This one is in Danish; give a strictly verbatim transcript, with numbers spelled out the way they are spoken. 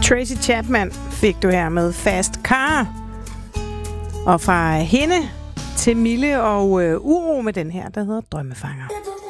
Tracy Chapman fik du her med Fast Car. Og fra hende til Mille og øh, Uro med den her, der hedder Drømmefanger.